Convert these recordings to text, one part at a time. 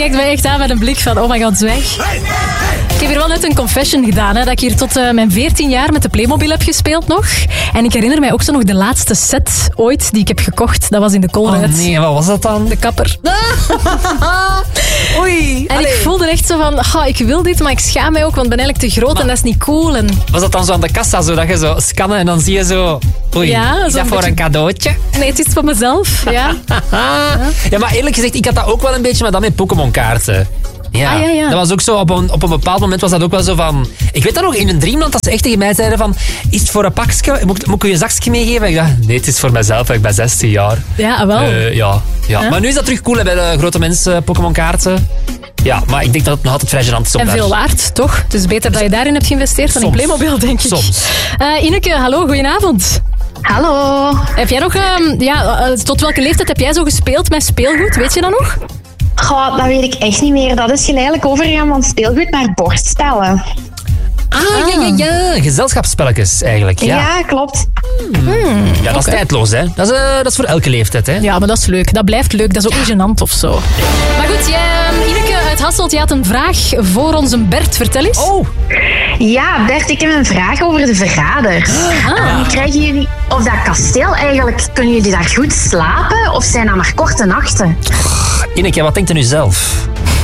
kijkt mij echt aan met een blik van, oh my god, zwijg. Ik heb hier wel net een confession gedaan, hè, dat ik hier tot mijn 14 jaar met de Playmobil heb gespeeld nog. En ik herinner mij ook zo nog de laatste set ooit die ik heb gekocht. Dat was in de Colruyt. Oh nee, wat was dat dan? De kapper. Oei. En ik voelde echt zo van, ik wil dit, maar ik schaam mij ook, want ik ben eigenlijk te groot en dat is niet cool. En... Was dat dan zo aan de kassa, zo dat je zo scannen en dan zie je zo... Oei, ja, is dat voor een cadeautje? Nee, het is voor mezelf. Ja. Ja, maar eerlijk gezegd, ik had dat ook wel een beetje, maar dan met Pokémon kaarten. Ja. Ja. Dat was ook zo, op een bepaald moment was dat ook wel zo van... Ik weet dat nog, in een Dreamland, dat ze echt tegen mij zeiden van... Is het voor een pakje? Moet ik je een zakje meegeven? Ik dacht, nee, het is voor mezelf, ik ben 16 jaar. Ja, wel. Ja. Maar nu is dat terug cool, hè, bij de grote mensen Pokémon kaarten. Ja, maar ik denk dat het nog altijd vrij gênant is. En veel waard, toch? Het is beter dat je daarin hebt geïnvesteerd dan in Playmobil, denk ik. Soms. Ineke, hallo, goedenavond. Hallo. Heb jij nog... tot welke leeftijd heb jij zo gespeeld met speelgoed? Weet je dat nog? Goh, dat weet ik echt niet meer. Dat is geleidelijk overgegaan van speelgoed naar bordspellen. Ja. Gezelschapsspelletjes eigenlijk. Ja, klopt. Ja, dat is tijdloos, hè. Dat is voor elke leeftijd, hè. Ja, maar dat is leuk. Dat blijft leuk. Dat is ook niet gênant of zo. Maar goed, Ineke uit Hasselt, je had een vraag voor onze Bert. Vertel eens. Oh. Ja, Bert, ik heb een vraag over de verraders. Krijgen jullie... Of dat kasteel eigenlijk... Kunnen jullie daar goed slapen? Of zijn dat maar korte nachten? Ineke, wat denkt u nu zelf?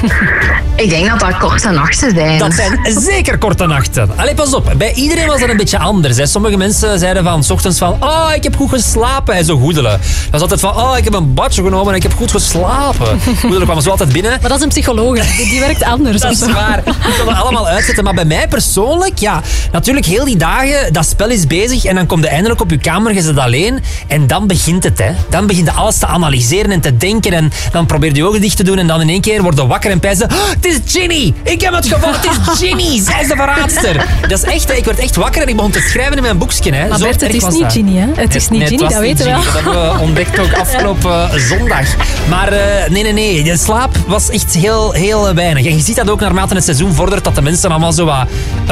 Ik denk dat dat korte nachten zijn. Dat zijn zeker korte nachten. Allee, pas op. Bij iedereen was dat een beetje anders. Hè. Sommige mensen zeiden van, 's ochtends van... ik heb goed geslapen. En zo goedelen. Dat was altijd van... ik heb een badje genomen en ik heb goed geslapen. Goedelen kwamen zo altijd binnen. Maar dat is een psycholoog. Die werkt anders. Dat is waar. Ik kan dat allemaal uitzetten. Maar bij mij persoonlijk, ja... Natuurlijk, heel die dagen, dat spel is bezig. En dan kom je eindelijk op je kamer, je zit alleen. En dan begint het, hè. Dan begint je alles te analyseren en te denken. En dan probeer je je ogen dicht te doen. En dan in één keer word je wakker en pijzen... het is Ginny! Ik heb het gevonden, het is Ginny! Zij is de verraadster! Dat is echt, ik werd echt wakker en ik begon te schrijven in mijn boekje. Hè. Maar Bert, het is niet Ginny, hè? Het is niet Ginny, dat weten we wel. Dat hebben we ontdekt ook afgelopen zondag. Maar nee. De slaap was echt heel weinig. En je ziet dat ook naarmate het seizoen vordert, dat de mensen allemaal zo wat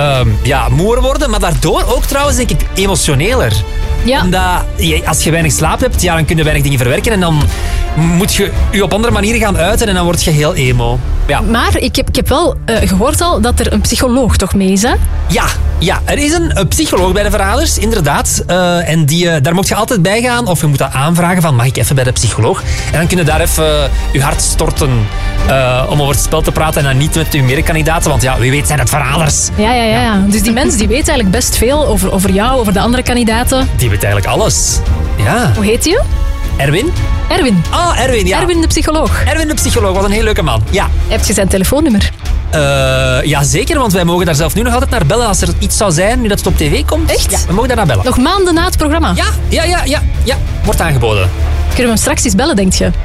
moer worden. Maar daardoor ook trouwens, denk ik, emotioneler. Ja. Omdat als je weinig slaap hebt, dan kun je weinig dingen verwerken. En dan moet je je op andere manieren gaan uiten en dan word je heel emo. Ja. Maar ik heb wel gehoord al dat er een psycholoog toch mee is, hè? Ja, er is een psycholoog bij de verraders, inderdaad. En daar moet je altijd bij gaan. Of je moet dat aanvragen van, mag ik even bij de psycholoog? En dan kun je daar even je hart storten om over het spel te praten. En dan niet met je medekandidaten, want ja, wie weet zijn het verraders. Ja. Dus die mens die weet eigenlijk best veel over jou, over de andere kandidaten. Die weet eigenlijk alles. Ja. Hoe heet je? Erwin? Erwin. Erwin, ja. Erwin de psycholoog. Erwin de psycholoog, wat een heel leuke man. Ja. Heb je zijn telefoonnummer? Ja, zeker, want wij mogen daar zelf nu nog altijd naar bellen als er iets zou zijn, nu dat het op tv komt. Echt? Ja, we mogen daar naar bellen. Nog maanden na het programma? Ja. Wordt aangeboden. Kunnen we hem straks eens bellen, denk je?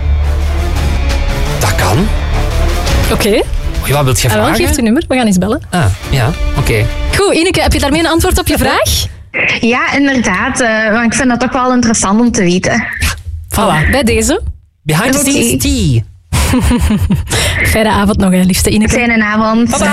Dat kan. Oké. Wat wilt je vragen? Geef je nummer, we gaan eens bellen. Ja, oké. Goed, Ineke, heb je daarmee een antwoord op je vraag? Ja, inderdaad. Want ik vind dat ook wel interessant om te weten. Voilà, bij deze. Behind the scenes tea. Fijne avond nog, hè, liefste Ineke. Fijne avond.